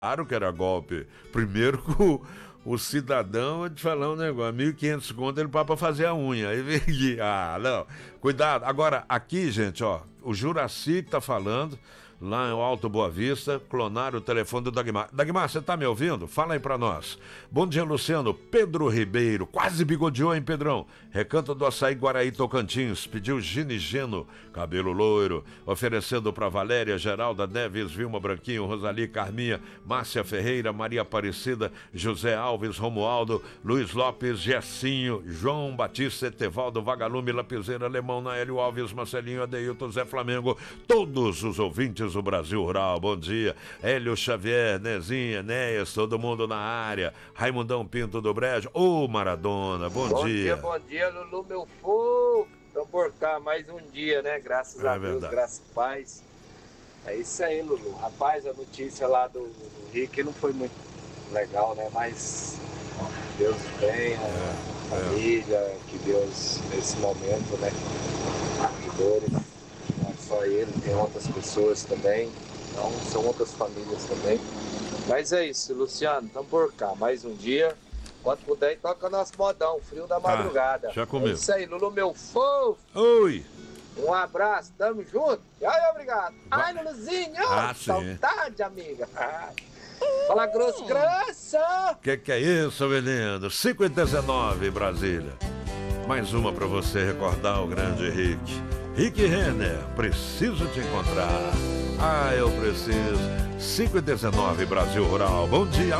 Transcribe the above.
Claro que era golpe. Primeiro que o cidadão, vou te falar um negócio, 1.500 conto ele para fazer a unha. Aí vem aqui, não, cuidado. Agora, aqui, gente, ó, o Juraci tá falando, lá em Alto Boa Vista, clonaram o telefone do Dagmar. Dagmar, você tá me ouvindo? Fala aí pra nós. Bom dia, Luciano. Pedro Ribeiro, quase bigodeou, hein, Pedrão? Recanto do Açaí Guaraí Tocantins, pediu Ginigeno, cabelo loiro, oferecendo pra Valéria, Geralda Neves, Vilma Branquinho, Rosali, Carminha, Márcia Ferreira, Maria Aparecida, José Alves, Romualdo, Luiz Lopes, Gessinho, João Batista, Etevaldo, Vagalume, Lapiseira, Alemão, Naélio Alves, Marcelinho, Adeilton, Zé Flamengo, todos os ouvintes do Brasil Rural, bom dia. Hélio Xavier, Nezinha, Enéas, todo mundo na área. Raimundão Pinto do Brejo, ô Maradona, bom dia. Bom dia, Lulu, meu fogo. Então, por cá, mais um dia, né? Graças a Deus, graças a paz. É isso aí, Lulu. Rapaz, a notícia lá do Rick não foi muito legal, né? Mas Deus tenha, família, que Deus, nesse momento, né? Bastidores. Não é só ele, tem outras pessoas também, então são outras famílias também. Mas é isso, Luciano, estamos por cá, mais um dia. Quando puder, toca nosso modão, frio da madrugada. Já comeu. É isso aí, Lulu, meu fofo. Oi. Um abraço, tamo junto. Ai, obrigado. Ai, Luluzinho, saudade, amiga. Fala grosso. Que é isso, menino? 5h19, Brasília. Mais uma pra você recordar o grande Rick. Rick Renner, preciso te encontrar. Eu preciso. 5h19, Brasil Rural. Bom dia.